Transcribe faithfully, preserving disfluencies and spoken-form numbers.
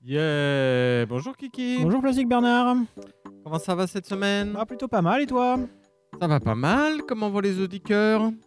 Yeah! Bonjour Kiki! Bonjour Plastique Bernard. Comment ça va cette semaine? Ah, plutôt pas mal et toi? Ça va pas mal, comment vont les auditeurs?